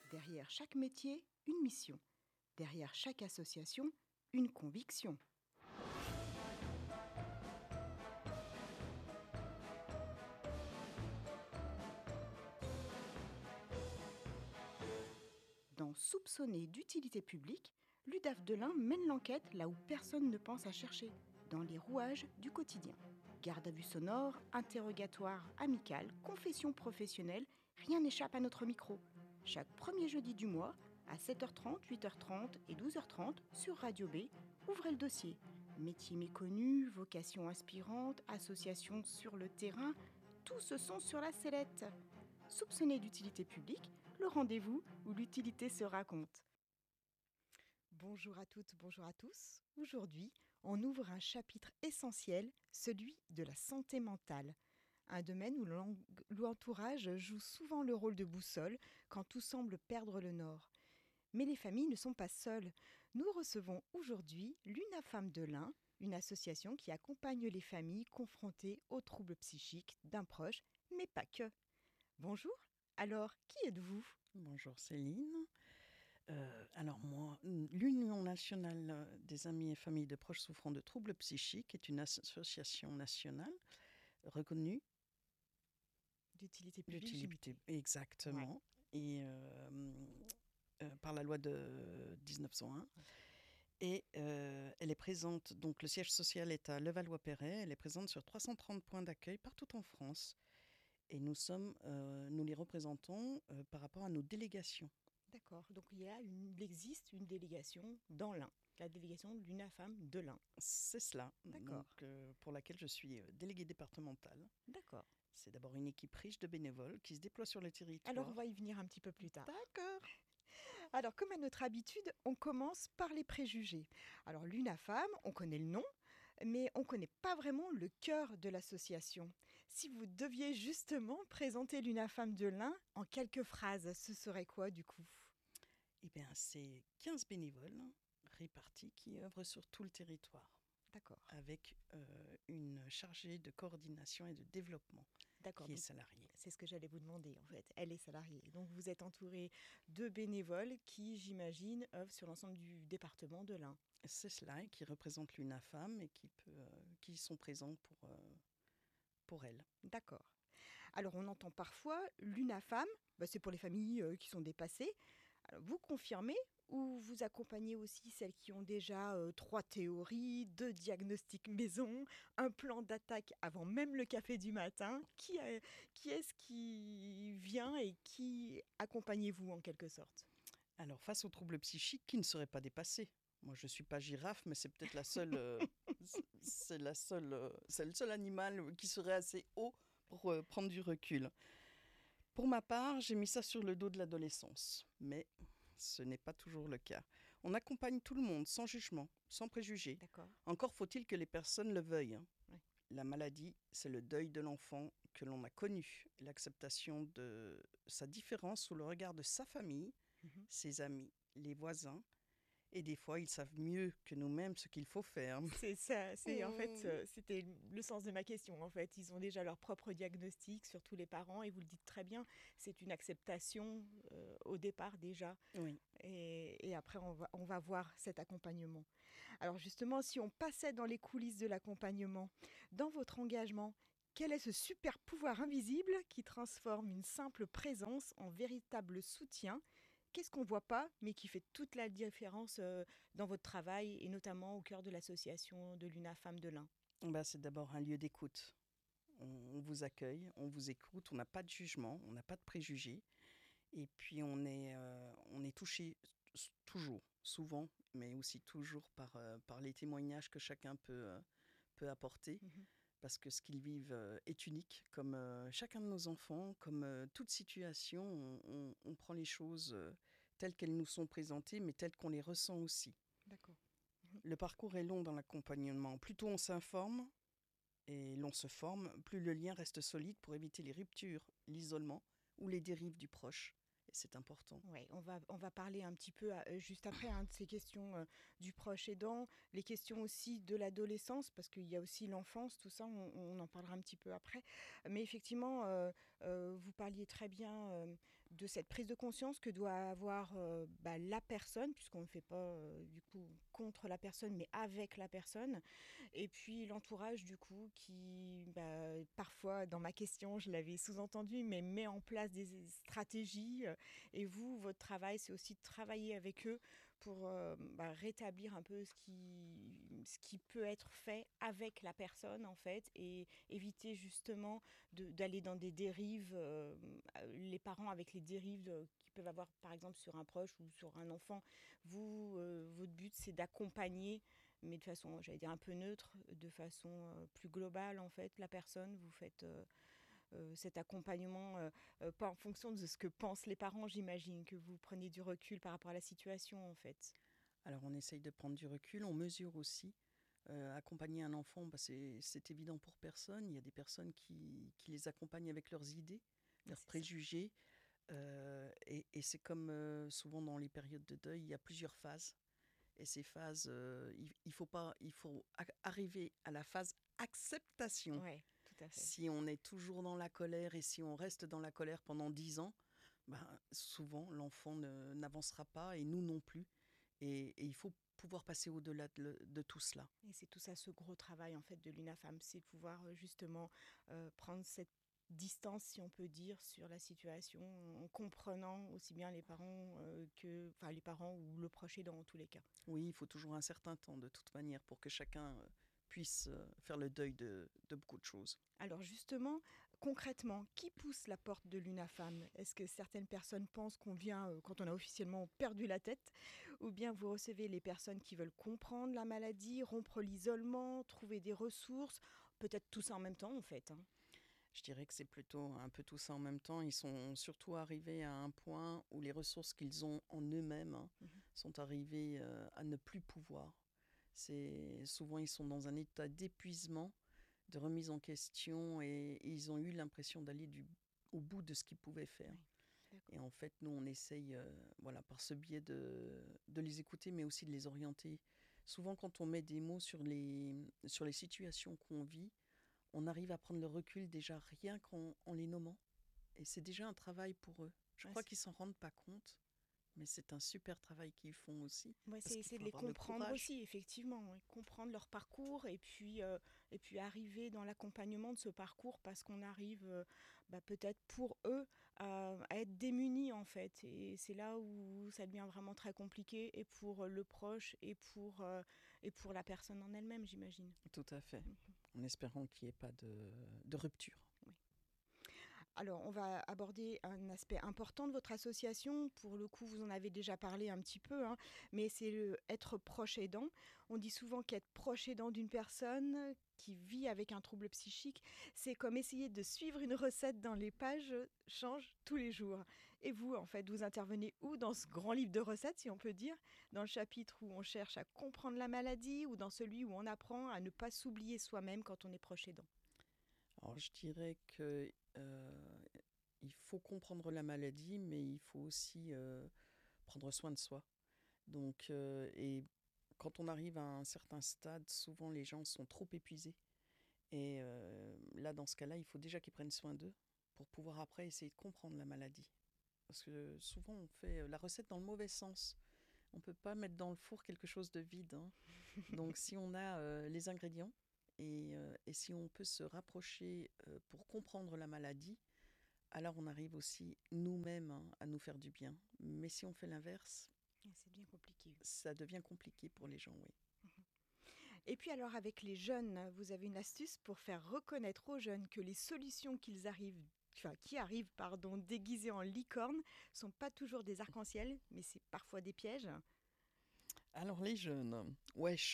Derrière chaque métier, une mission. Derrière chaque association, une conviction. Dans Soupçonné d'utilité publique, l'UDAF de l'Ain mène l'enquête là où personne ne pense à chercher, dans les rouages du quotidien. Garde à vue sonore, interrogatoire amical, confession professionnelle, rien n'échappe à notre micro. Chaque premier jeudi du mois, à 7h30, 8h30 et 12h30 sur Radio B, ouvrez le dossier. Métiers méconnus, vocations inspirantes, associations sur le terrain, tous se sont sur la sellette. Soupçonné d'utilité publique, le rendez-vous où l'utilité se raconte. Bonjour à toutes, bonjour à tous. Aujourd'hui, on ouvre un chapitre essentiel, celui de la santé mentale. Un domaine où l'entourage joue souvent le rôle de boussole quand tout semble perdre le nord. Mais les familles ne sont pas seules. Nous recevons aujourd'hui l'UNAFAM de l'Ain, une association qui accompagne les familles confrontées aux troubles psychiques d'un proche, mais pas que. Bonjour, alors qui êtes-vous ? Bonjour Céline. Alors moi, l'Union nationale des amis et familles de proches souffrant de troubles psychiques est une association nationale reconnue d'utilité publique limitée. Exactement. Ouais. Et par la loi de 1901. Et elle est présente, donc le siège social est à Levallois-Perret, elle est présente sur 330 points d'accueil partout en France. Et nous les représentons par rapport à nos délégations. D'accord, donc il existe une délégation dans l'Ain, la délégation de l'UNAFAM de l'Ain. C'est cela, d'accord. Donc, pour laquelle je suis déléguée départementale. D'accord. C'est d'abord une équipe riche de bénévoles qui se déploie sur le territoire. Alors on va y venir un petit peu plus tard. D'accord. Alors comme à notre habitude, on commence par les préjugés. Alors l'UNAFAM, on connaît le nom, mais on ne connaît pas vraiment le cœur de l'association. Si vous deviez justement présenter l'UNAFAM de l'Ain en quelques phrases, ce serait quoi du coup ? Eh bien, c'est 15 bénévoles répartis qui œuvrent sur tout le territoire. D'accord. Avec une chargée de coordination et de développement. D'accord, qui est salariée. C'est ce que j'allais vous demander en fait. Elle est salariée. Donc vous êtes entouré de bénévoles qui, j'imagine, œuvrent sur l'ensemble du département de l'Ain. C'est cela, et qui représentent l'UNAFAM et qui sont présents pour elle. D'accord. Alors on entend parfois l'UNAFAM, c'est pour les familles qui sont dépassées. Alors, vous confirmez ou vous accompagnez aussi celles qui ont déjà 3 théories, 2 diagnostics maison, un plan d'attaque avant même le café du matin. Qui est-ce qui vient et qui accompagnez-vous en quelque sorte ? Alors, face aux troubles psychiques, qui ne seraient pas dépassés ? Moi, je ne suis pas girafe, mais c'est peut-être la seule, c'est le seul animal qui serait assez haut pour prendre du recul. Pour ma part, j'ai mis ça sur le dos de l'adolescence, mais ce n'est pas toujours le cas. On accompagne tout le monde, sans jugement, sans préjugés. D'accord. Encore faut-il que les personnes le veuillent. Oui. La maladie, c'est le deuil de l'enfant que l'on a connu, l'acceptation de sa différence sous le regard de sa famille, ses amis, les voisins. Et des fois, ils savent mieux que nous-mêmes ce qu'il faut faire. C'est ça, en fait, c'était le sens de ma question. En fait, ils ont déjà leur propre diagnostic, surtout les parents, et vous le dites très bien, c'est une acceptation au départ déjà. Oui. Et après, on va voir cet accompagnement. Alors justement, si on passait dans les coulisses de l'accompagnement, dans votre engagement, quel est ce super pouvoir invisible qui transforme une simple présence en véritable soutien ? Qu'est-ce qu'on ne voit pas, mais qui fait toute la différence dans votre travail, et notamment au cœur de l'association de l'UNAFAM de l'Ain ? C'est d'abord un lieu d'écoute. On vous accueille, on vous écoute, on n'a pas de jugement, on n'a pas de préjugés. Et puis on est touché toujours, souvent, mais aussi toujours par les témoignages que chacun peut apporter. Parce que ce qu'ils vivent est unique, comme chacun de nos enfants, comme toute situation, on prend les choses telles qu'elles nous sont présentées, mais telles qu'on les ressent aussi. D'accord. Le parcours est long dans l'accompagnement. Plus tôt on s'informe et l'on se forme, plus le lien reste solide pour éviter les ruptures, l'isolement ou les dérives du proche. Et c'est important. Oui, on va parler un petit peu juste après de ces questions du proche aidant, les questions aussi de l'adolescence, parce qu'il y a aussi l'enfance, tout ça, on en parlera un petit peu après. Mais effectivement, vous parliez très bien de cette prise de conscience que doit avoir la personne, puisqu'on ne fait pas du coup contre la personne, mais avec la personne. Et puis l'entourage du coup qui, parfois dans ma question, je l'avais sous-entendu, mais met en place des stratégies. Et vous, votre travail, c'est aussi de travailler avec eux pour rétablir un peu ce qui peut être fait avec la personne en fait, et éviter justement d'aller dans des dérives, les parents avec les dérives qu'ils peuvent avoir par exemple sur un proche ou sur un enfant. Vous, votre but c'est d'accompagner, mais de façon, j'allais dire un peu neutre, de façon plus globale en fait, la personne. Vous faites cet accompagnement, pas en fonction de ce que pensent les parents, j'imagine, que vous prenez du recul par rapport à la situation en fait. Alors on essaye de prendre du recul, on mesure aussi. Accompagner un enfant, c'est évident pour personne. Il y a des personnes qui les accompagnent avec leurs idées, Ouais, leurs c'est ça. préjugés. Et c'est comme souvent dans les périodes de deuil, il y a plusieurs phases. Et ces phases, il faut arriver à la phase acceptation. Ouais, tout à fait. Si on est toujours dans la colère et si on reste dans la colère pendant 10 ans, souvent l'enfant n'avancera pas et nous non plus. Et il faut pouvoir passer au-delà de tout cela. Et c'est tout ça, ce gros travail en fait de l'UNAFAM, c'est pouvoir justement prendre cette distance, si on peut dire, sur la situation, en comprenant aussi bien les parents enfin les parents ou le proche aidant en tous les cas. Oui, il faut toujours un certain temps de toute manière pour que chacun puisse faire le deuil de beaucoup de choses. Alors justement, concrètement, qui pousse la porte de l'UNAFAM? Est-ce que certaines personnes pensent qu'on vient quand on a officiellement perdu la tête? Ou bien vous recevez les personnes qui veulent comprendre la maladie, rompre l'isolement, trouver des ressources? Peut-être tout ça en même temps en fait, hein. Je dirais que c'est plutôt un peu tout ça en même temps. Ils sont surtout arrivés à un point où les ressources qu'ils ont en eux-mêmes Mhm. sont arrivées à ne plus pouvoir. Souvent ils sont dans un état d'épuisement, de remise en question et ils ont eu l'impression d'aller au bout de ce qu'ils pouvaient faire. Oui, Et d'accord. en fait, nous, on essaye, voilà, par ce biais de les écouter, mais aussi de les orienter. Souvent, quand on met des mots sur les situations qu'on vit, on arrive à prendre le recul déjà rien qu'en les nommant. Et c'est déjà un travail pour eux. Je Ouais, crois qu'ils s'en rendent pas compte, mais c'est un super travail qu'ils font aussi, ouais, parce c'est qu'il essayer faut de les avoir le comprendre courage. aussi, effectivement, ouais. Comprendre leur parcours et puis arriver dans l'accompagnement de ce parcours parce qu'on arrive peut-être pour eux à être démunis en fait. Et c'est là où ça devient vraiment très compliqué et pour le proche et pour la personne en elle-même, j'imagine. Tout à fait, Mhm. en espérant qu'il n'y ait pas de rupture. Oui. Alors, on va aborder un aspect important de votre association. Pour le coup, vous en avez déjà parlé un petit peu, hein, mais c'est être proche aidant. On dit souvent qu'être proche aidant d'une personne qui vit avec un trouble psychique, c'est comme essayer de suivre une recette dans les pages changent tous les jours. Et vous, en fait, vous intervenez où dans ce grand livre de recettes, si on peut dire? Dans le chapitre où on cherche à comprendre la maladie ou dans celui où on apprend à ne pas s'oublier soi-même quand on est proche aidant? Alors, je dirais que il faut comprendre la maladie, mais il faut aussi prendre soin de soi. Donc, et quand on arrive à un certain stade, souvent les gens sont trop épuisés. Et là, dans ce cas-là, il faut déjà qu'ils prennent soin d'eux pour pouvoir après essayer de comprendre la maladie. Parce que souvent, on fait la recette dans le mauvais sens. On ne peut pas mettre dans le four quelque chose de vide, hein. Donc, si on a les ingrédients et si on peut se rapprocher pour comprendre la maladie, alors on arrive aussi nous-mêmes à nous faire du bien. Mais si on fait l'inverse, C'est bien compliqué. ça devient compliqué pour les gens, oui. Et puis alors avec les jeunes, vous avez une astuce pour faire reconnaître aux jeunes que les solutions qui arrivent déguisées en licorne sont pas toujours des arcs-en-ciel, mais c'est parfois des pièges. Alors les jeunes, wesh,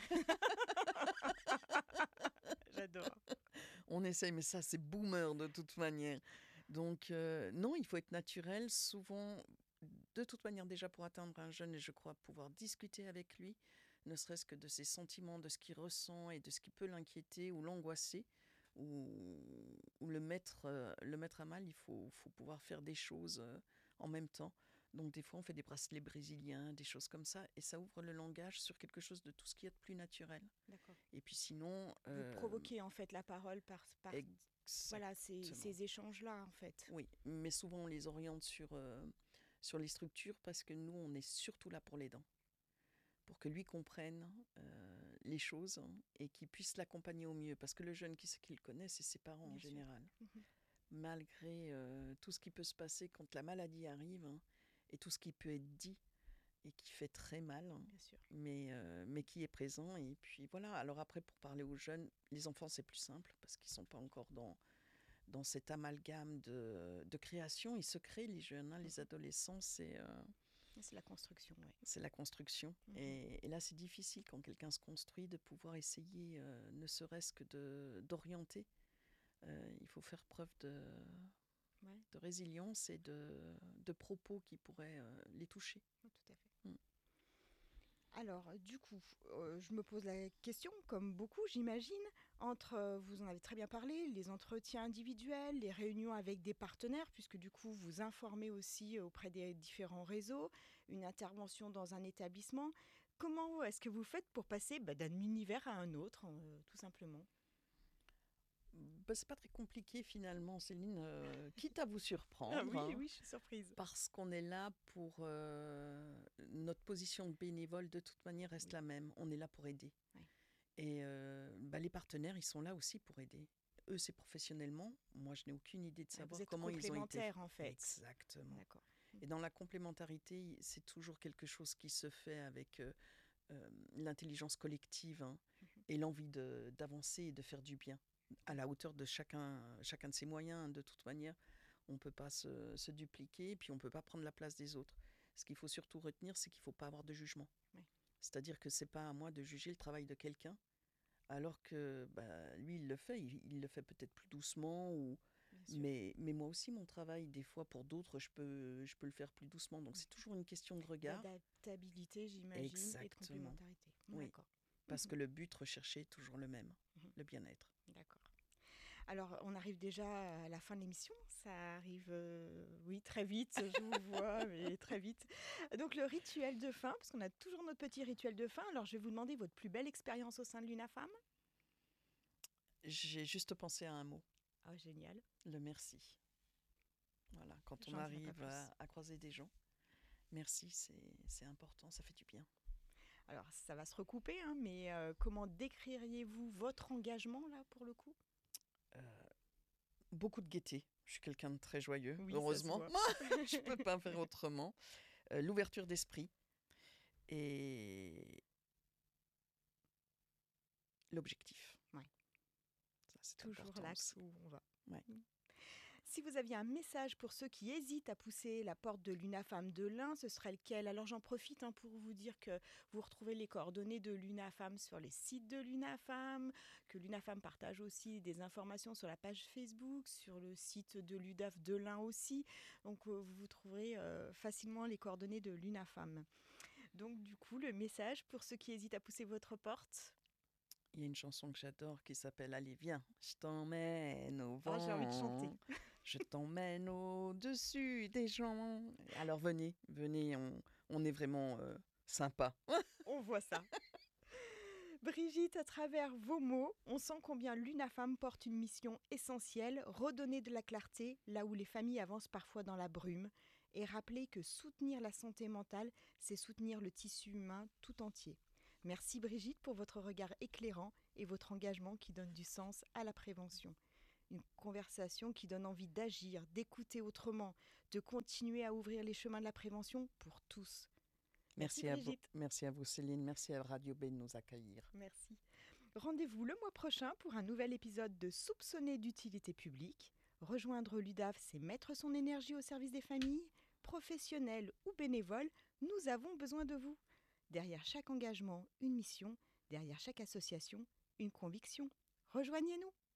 J'adore. on essaye, mais ça c'est boomer de toute manière. Donc non, il faut être naturel. Souvent, de toute manière, déjà pour atteindre un jeune, et je crois pouvoir discuter avec lui, ne serait-ce que de ses sentiments, de ce qu'il ressent et de ce qui peut l'inquiéter ou l'angoisser, ou le mettre à mal, faut pouvoir faire des choses en même temps. Donc des fois, on fait des bracelets brésiliens, des choses comme ça, et ça ouvre le langage sur quelque chose de tout ce qui est de plus naturel. D'accord. Et puis sinon, Vous provoquez en fait la parole par e- Voilà, Exactement. ces échanges-là, en fait. Oui, mais souvent on les oriente sur les structures parce que nous, on est surtout là pour l'aidant, pour que lui comprenne les choses et qu'il puisse l'accompagner au mieux. Parce que le jeune, qui c'est qu'il connaît, c'est ses parents en Bien sûr. général. Mhm. Malgré tout ce qui peut se passer quand la maladie arrive et tout ce qui peut être dit et qui fait très mal, Bien sûr. mais qui est présent. Et puis voilà, alors après, pour parler aux jeunes, les enfants, c'est plus simple parce qu'ils ne sont pas encore dans cet amalgame de création. Ils se créent, les jeunes, les Mhm. adolescents, C'est la construction, oui. c'est la construction. Mhm. Et là, c'est difficile quand quelqu'un se construit de pouvoir essayer, ne serait-ce que d'orienter. Il faut faire preuve Ouais, de résilience et de propos qui pourraient les toucher. ouais, tout à fait. Mm. Alors, du coup, je me pose la question, comme beaucoup, j'imagine, entre, vous en avez très bien parlé, les entretiens individuels, les réunions avec des partenaires, puisque du coup, vous informez aussi auprès des différents réseaux, une intervention dans un établissement. Comment est-ce que vous faites pour passer d'un univers à un autre, tout simplement? C'est pas très compliqué finalement, Céline, quitte à vous Ah surprendre, oui, oui, je suis surprise. parce qu'on est là pour... notre position de bénévole, de toute manière, reste Oui. la même. On est là pour aider. Ouais. Et les partenaires, ils sont là aussi pour aider. Eux, c'est professionnellement. Moi, je n'ai aucune idée de Ah, vous savoir êtes comment ils ont été. complémentaires, en fait. Exactement. D'accord. Et dans la complémentarité, c'est toujours quelque chose qui se fait avec l'intelligence collective Mhm. et l'envie d'avancer et de faire du bien à la hauteur de chacun de ses moyens. De toute manière, on ne peut pas se dupliquer et puis on ne peut pas prendre la place des autres. Ce qu'il faut surtout retenir, c'est qu'il ne faut pas avoir de jugement. Ouais. C'est-à-dire que ce n'est pas à moi de juger le travail de quelqu'un, alors que lui, il le fait. Il le fait peut-être plus doucement, Bien sûr. mais moi aussi, mon travail, des fois, pour d'autres, je peux le faire plus doucement. Donc, c'est toujours une question de regard. D'adaptabilité, j'imagine, et de Exactement. complémentarité. Oui, D'accord. parce Mhm. que le but recherché est toujours le même, Mhm. le bien-être. D'accord. Alors, on arrive déjà à la fin de l'émission. Ça arrive, oui, très vite. Je vous vois, mais très vite. Donc, le rituel de fin, parce qu'on a toujours notre petit rituel de fin. Alors, je vais vous demander votre plus belle expérience au sein de l'UNAFAM. J'ai juste pensé à un mot, Ah, génial. le merci. Voilà, quand on J'en dirai pas arrive plus. à croiser des gens, merci, c'est important, ça fait du bien. Alors, ça va se recouper, hein, mais comment décririez-vous votre engagement, là, pour le coup? Euh, Beaucoup de gaieté. Je suis quelqu'un de très joyeux, Oui, ça se heureusement. voit. Je ne peux pas faire autrement. L'ouverture d'esprit et l'objectif. Ouais. Ça, c'est Toujours important l'axe aussi. où on va. Ouais. Si vous aviez un message pour ceux qui hésitent à pousser la porte de l'UNAFAM de l'Ain, ce serait lequel? Alors j'en profite pour vous dire que vous retrouvez les coordonnées de l'UNAFAM sur les sites de l'UNAFAM, que l'UNAFAM partage aussi des informations sur la page Facebook, sur le site de l'UDAF de l'Ain aussi. Donc vous trouverez facilement les coordonnées de l'UNAFAM. Donc du coup, le message pour ceux qui hésitent à pousser votre porte. Il y a une chanson que j'adore qui s'appelle Allez, viens, je t'emmène au Ah, j'ai envie de chanter. vent, je t'emmène au-dessus des gens. Alors venez, on est vraiment sympa. On voit ça. Brigitte, à travers vos mots, on sent combien l'UNAFAM porte une mission essentielle, redonner de la clarté là où les familles avancent parfois dans la brume, et rappeler que soutenir la santé mentale, c'est soutenir le tissu humain tout entier. Merci Brigitte pour votre regard éclairant et votre engagement qui donne du sens à la prévention. Une conversation qui donne envie d'agir, d'écouter autrement, de continuer à ouvrir les chemins de la prévention pour tous. Merci Brigitte. Merci à vous Céline, merci à Radio B de nous accueillir. Merci. Rendez-vous le mois prochain pour un nouvel épisode de Soupçonné d'utilité publique. Rejoindre l'UDAF, c'est mettre son énergie au service des familles. Professionnels ou bénévoles, nous avons besoin de vous. Derrière chaque engagement, une mission. Derrière chaque association, une conviction. Rejoignez-nous.